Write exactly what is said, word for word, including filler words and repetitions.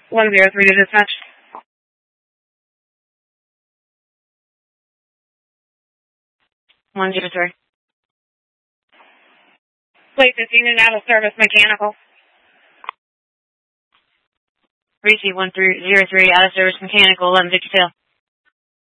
one zero three to dispatch. one zero three. Plate fifteen and out of service mechanical. Receive one zero three, out of service mechanical, eleven fifty-two.